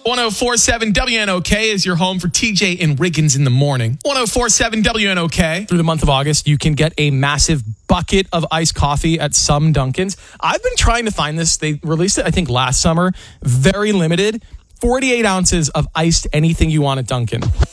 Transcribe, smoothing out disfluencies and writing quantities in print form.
1047 WNOK is your home for TJ and Riggins in the morning. 1047 WNOK. Through the month of August, you can get a massive bucket of iced coffee at some Dunkins. I've been trying to find this. They released it, I think, last summer. Very limited. 48 ounces of iced anything you want at Dunkin'.